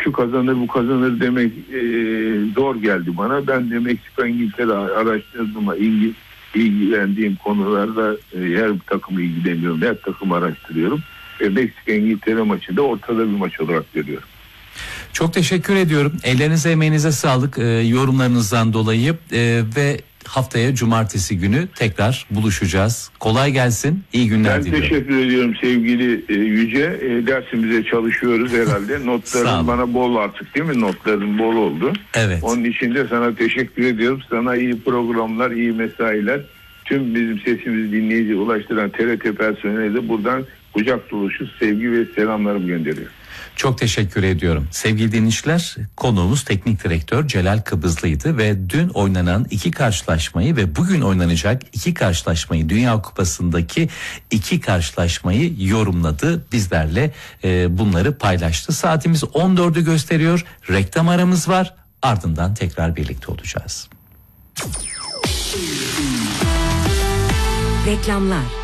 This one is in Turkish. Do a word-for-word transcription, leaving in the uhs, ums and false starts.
şu kazanır bu kazanır demek e, zor geldi bana. Ben de Meksika İngiltere araştırdım. İlgi, ilgilendiğim konularda e, her takımı ilgileniyorum. Her takımı araştırıyorum. Ve Meksika İngiltere maçı da ortada bir maç olarak görüyorum. Çok teşekkür ediyorum. Ellerinize emeğinize sağlık e, yorumlarınızdan dolayı e, ve haftaya cumartesi günü tekrar buluşacağız. Kolay gelsin. İyi günler ben diliyorum. Ben teşekkür ediyorum sevgili e, Yüce. E, dersimize çalışıyoruz herhalde. Notların bana bol artık değil mi? Notların bol oldu. Evet. Onun için de sana teşekkür ediyorum. Sana iyi programlar, iyi mesailer. Tüm bizim sesimizi dinleyici ulaştıran T R T personeline de buradan kucak dolusu sevgi ve selamlarımı gönderiyorum. Çok teşekkür ediyorum. Sevgili dinleyiciler, konuğumuz teknik direktör Celal Kıbrıslıydı ve dün oynanan iki karşılaşmayı ve bugün oynanacak iki karşılaşmayı, Dünya Kupası'ndaki iki karşılaşmayı yorumladı. Bizlerle e, bunları paylaştı. Saatimiz on dördü gösteriyor. Reklam aramız var. Ardından tekrar birlikte olacağız. Reklamlar.